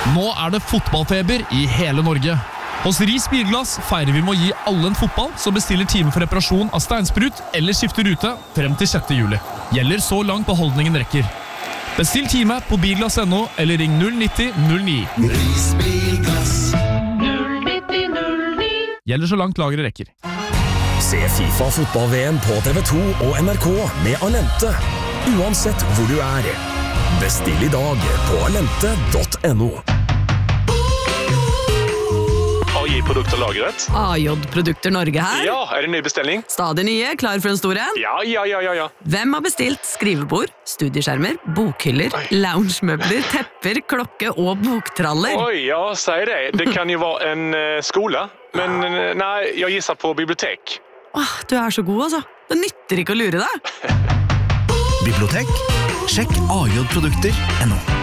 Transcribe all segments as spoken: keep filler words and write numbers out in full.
Nå er det fotballfeber i hele Norge. Hos Ris Bilglass feirer vi med å gi alle en fotball som bestiller time for reparasjon av steinsprut eller skifter rute frem til sjette juli. Gjelder så langt beholdningen rekker. Bestill time på bilglass punktum no eller ring null nitti null ni. Ris Bilglass. null nitti null ni. Gjelder så langt lageret rekker. Se FIFA fotball-V M på T V to og N R K med Alente. Uansett hvor du er. Bestill i dag på alente punktum no. A J-produkterlagret. A J-produkter Norge her. Ja, er det ny bestelling? Stadig nye, klar for en stor en? Ja, ja, ja, ja, ja. Hvem har bestilt skrivebord, studieskjermer, bokhyller, loungemøbler, tepper, klokke og boktraller? Oj, ja, säg det. Det kan ju vara en uh, skola. Men uh, nej, jag gissar på bibliotek. Åh, du er så god, altså. Det nytter ikke å lure deg. Bibliotek? Sjekk A J produkter punktum no.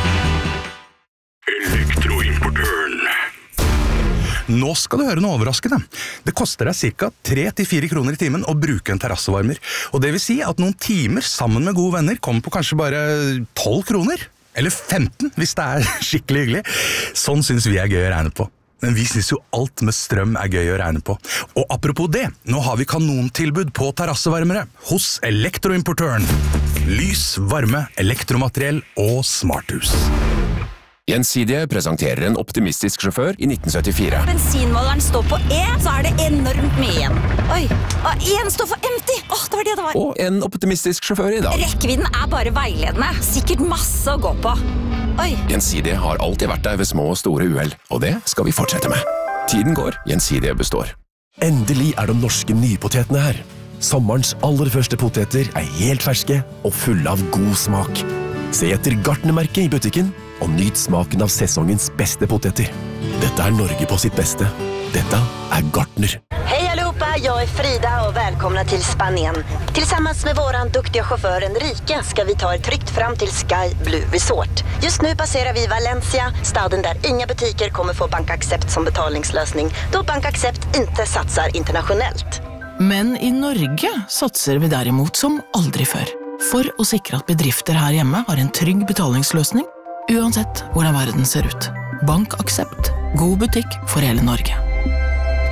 Elektroimportøren. Nå skal du høre noe overraskende. Det koster deg cirka tre til fire kroner i timen å bruke en terrassevarmer. Og det vil si at noen timer sammen med gode venner kommer på kanskje bare tolv kroner. Eller femten, hvis det er skikkelig hyggelig. Sånn synes vi er gøy å regne på. Men vi synes jo alt med strøm er gøy å regne på. Og apropos det, nå har vi kanontilbud på terrassevarmere hos Elektroimportøren. Lys, varme, elektromateriell og smarthus. Gjensidige presenterer en optimistisk sjåfør i nitten syttifire. Bensinmåleren står på E, så er det enormt mye igjen. Oi, og en står for empty. Åh, det var det det var. Og en optimistisk sjåfør i dag. Rekkevidden er bare veiledende. Sikkert masse å gå på. Oi. Gjensidige har alltid vært der ved små og store uheld, og det skal vi fortsette med. Tiden går, Gjensidige består. Endelig er de norske nypotetene her. Sommerens aller første poteter er helt ferske og fulle av god smak. Se etter Gartnermerket i butikken og nyt smaken av sesongens beste poteter. Dette er Norge på sitt bästa. Detta är Gartner. Hej allihopa, jag är Frida och välkomna till Spanien. Tillsammans med våran duktiga chaufför Enrique ska vi ta er tryggt fram till Sky Blue Resort. Just nu passerar vi Valencia, staden där inga butiker kommer få BankAccept som betalningslösning, då BankAccept inte satsar internationellt. Men i Norge satser vi derimot som aldri før. For å sikre at bedrifter her hjemme har en trygg betalingsløsning, uansett hvordan verden ser ut. BankAccept. God butikk for hele Norge.